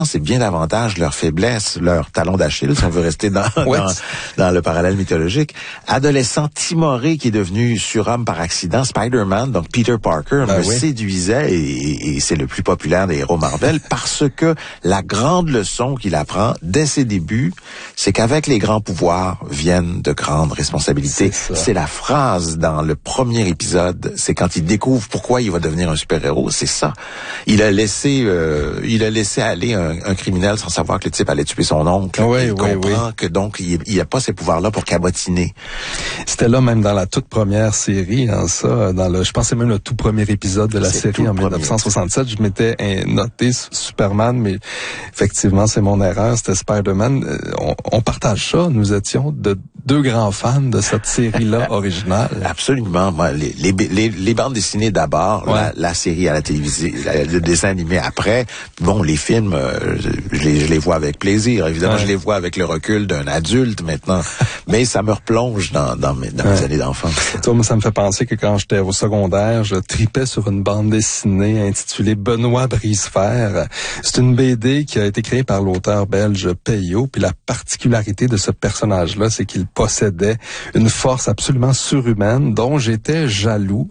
c'est bien davantage leur faiblesse, leur talon d'Achille, si on veut rester dans le parallèle mythologique. Adolescent timoré qui est devenu surhomme par accident, Spider-Man, donc Peter Parker, me séduisait et c'est le plus populaire des héros Marvel parce que la grande leçon qu'il apprend dès ses débuts, c'est qu'avec les grands pouvoirs viennent de grandes responsabilités. C'est la phrase dans le premier épisode, c'est quand il découvre pourquoi il va devenir un super-héros, c'est ça. Il a laissé aller un criminel sans savoir que le type allait tuer son oncle. Il comprend que donc il a pas ces pouvoirs-là pour cabotiner. C'était là même dans la toute première série, je pense que c'est même le tout premier épisode de la série en 1967. Je m'étais noté Superman, mais effectivement c'est mon erreur, c'était Spider-Man. On partage ça, nous étions de deux grands fans de cette série-là originale. Absolument. Moi, les bandes dessinées d'abord, la série à la télévision, le dessin animé après. Bon, les films, je les vois avec plaisir. Évidemment, je les vois avec le recul d'un adulte maintenant. Mais ça me replonge dans mes années d'enfance. Moi, ça me fait penser que quand j'étais au secondaire, je tripais sur une bande dessinée intitulée Benoît Brisefer. C'est une BD qui a été créée par l'auteur belge Peyo. Puis la particularité de ce personnage-là, c'est qu'il possédait une force absolument surhumaine dont j'étais jaloux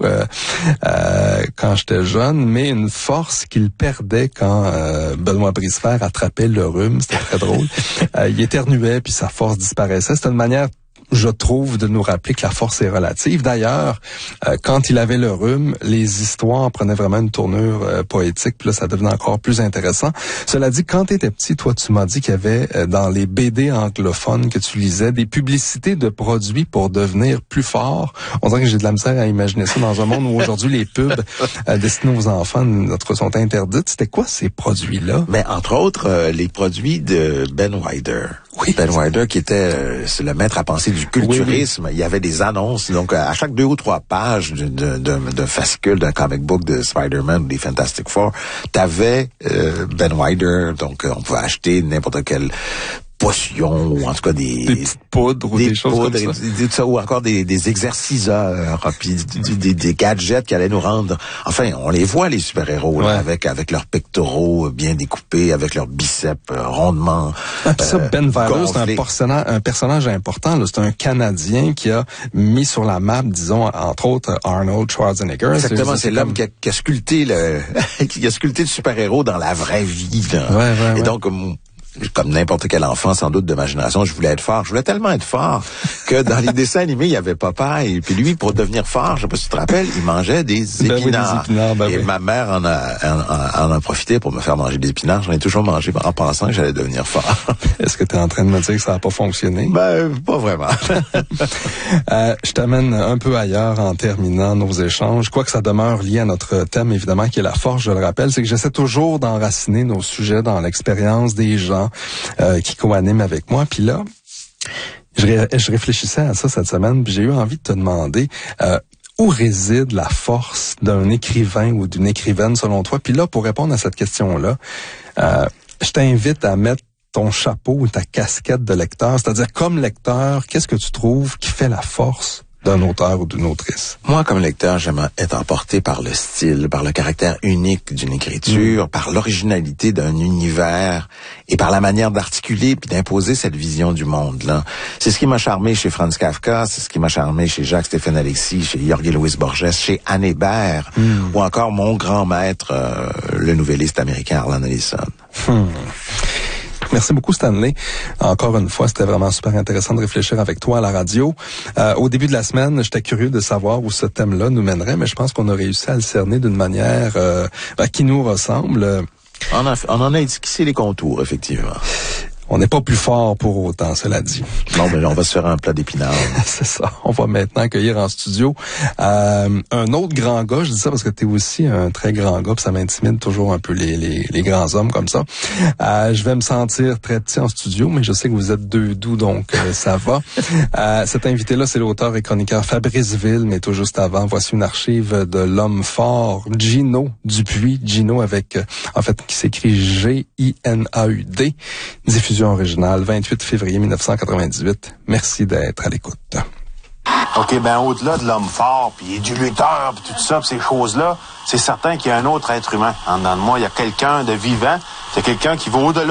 quand j'étais jeune, mais une force qu'il perdait quand Benoît Brisefer attrapait le rhume. C'était très drôle. Il éternuait, puis sa force disparaissait. C'était une manière, je trouve, de nous rappeler que la force est relative. D'ailleurs, quand il avait le rhume, les histoires prenaient vraiment une tournure poétique, puis là, ça devenait encore plus intéressant. Cela dit, quand tu étais petit, toi, tu m'as dit qu'il y avait dans les BD anglophones que tu lisais des publicités de produits pour devenir plus fort. On dirait que j'ai de la misère à imaginer ça dans un monde où aujourd'hui les pubs destinés aux enfants sont interdites. C'était quoi ces produits-là? Mais entre autres, les produits de Ben Wider. Oui. Ben Wider qui était c'est le maître à penser du culturisme. Il y avait des annonces. Donc, à chaque 2 ou 3 pages d'un fascicule, d'un comic book de Spider-Man ou des Fantastic Four, t'avais Ben Wider. Donc, on pouvait acheter n'importe quelle potions, ou en tout cas des petites poudres ou des choses comme ça. Ou encore des exerciceurs, puis des gadgets qui allaient nous rendre. Enfin, on les voit, les super-héros, là, avec leurs pectoraux bien découpés, avec leurs biceps rondement ça, Ben Wider, c'est un personnage important. Là. C'est un Canadien qui a mis sur la map, disons, entre autres, Arnold Schwarzenegger. Exactement, c'est l'homme qui a sculpté qui a sculpté le super-héros dans la vraie vie. Là. Et donc, comme n'importe quel enfant, sans doute, de ma génération, je voulais être fort. Je voulais tellement être fort que dans les dessins animés, il y avait Popeye. Et puis lui, pour devenir fort, je sais pas si tu te rappelles, il mangeait des épinards. Et ma mère en a profité pour me faire manger des épinards. J'en ai toujours mangé en pensant que j'allais devenir fort. Est-ce que tu es en train de me dire que ça n'a pas fonctionné? Pas vraiment. Je t'amène un peu ailleurs en terminant nos échanges. Quoique ça demeure lié à notre thème, évidemment, qui est la force, je le rappelle, c'est que j'essaie toujours d'enraciner nos sujets dans l'expérience des gens qui co-animent avec moi. Puis là, je réfléchissais à ça cette semaine, puis j'ai eu envie de te demander où réside la force d'un écrivain ou d'une écrivaine selon toi. Puis là, pour répondre à cette question-là, je t'invite à mettre ton chapeau ou ta casquette de lecteur, c'est-à-dire comme lecteur, qu'est-ce que tu trouves qui fait la force d'un auteur ou d'une autrice? Moi, comme lecteur, j'aime être emporté par le style, par le caractère unique d'une écriture, par l'originalité d'un univers et par la manière d'articuler puis d'imposer cette vision du monde-là. C'est ce qui m'a charmé chez Franz Kafka, c'est ce qui m'a charmé chez Jacques-Stéphane Alexis, chez Jorge Luis Borges, chez Anne Hébert, ou encore mon grand maître, le nouvelliste américain Harlan Ellison. Merci beaucoup, Stanley. Encore une fois, c'était vraiment super intéressant de réfléchir avec toi à la radio. Au début de la semaine, j'étais curieux de savoir où ce thème-là nous mènerait, mais je pense qu'on a réussi à le cerner d'une manière qui nous ressemble. On en a esquissé les contours, effectivement. On n'est pas plus fort pour autant, cela dit. Non, mais on va se faire un plat d'épinards. C'est ça. On va maintenant accueillir en studio un autre grand gars. Je dis ça parce que tu es aussi un très grand gars, puis ça m'intimide toujours un peu les grands hommes comme ça. Je vais me sentir très petit en studio, mais je sais que vous êtes deux doux, donc ça va. Cet invité-là, c'est l'auteur et chroniqueur Fabrice Ville, mais tout juste avant, voici une archive de l'homme fort, Gino Dupuis. Gino avec, qui s'écrit G-I-N-A-U-D. Diffusion originale, 28 février 1998. Merci d'être à l'écoute. OK, ben au-delà de l'homme fort, puis du lutteur, puis tout ça, puis ces choses-là, c'est certain qu'il y a un autre être humain. En dedans de moi, il y a quelqu'un de vivant, c'est quelqu'un qui va au-delà